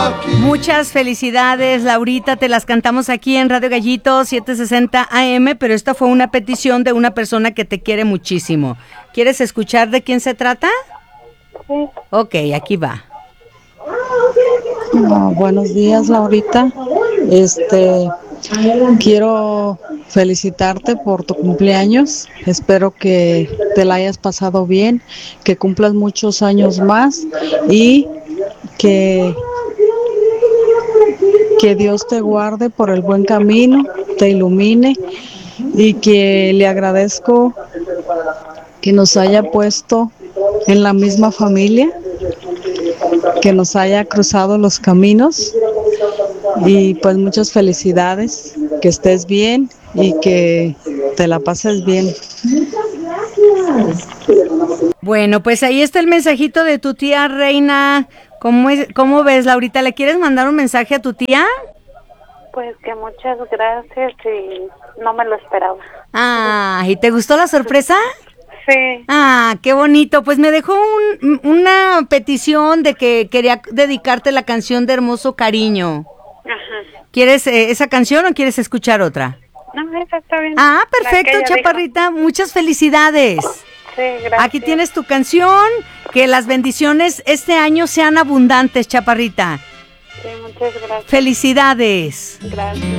Muchas felicidades, Laurita, te las cantamos aquí en Radio Gallito 760 AM, pero esta fue una petición de una persona que te quiere muchísimo. ¿Quieres escuchar de quién se trata? Sí. Ok, aquí va. Buenos días, Laurita. Quiero felicitarte por tu cumpleaños. Espero que te la hayas pasado bien, que cumplas muchos años más y que Dios te guarde por el buen camino, te ilumine y que le agradezco que nos haya puesto en la misma familia, que nos haya cruzado los caminos y pues muchas felicidades, que estés bien y que te la pases bien. Bueno, pues ahí está el mensajito de tu tía Reina. ¿Cómo ves, Laurita? ¿Le quieres mandar un mensaje a tu tía? Pues que muchas gracias y no me lo esperaba. Ah, ¿y te gustó la sorpresa? Sí. Ah, qué bonito. Pues me dejó una petición de que quería dedicarte la canción de Hermoso Cariño. Ajá. ¿Quieres esa canción o quieres escuchar otra? No, esa está bien. Ah, perfecto, Chaparrita. Dijo. Muchas felicidades. Sí, gracias. Aquí tienes tu canción. Que las bendiciones este año sean abundantes, Chaparrita. Sí, muchas gracias. Felicidades. Gracias.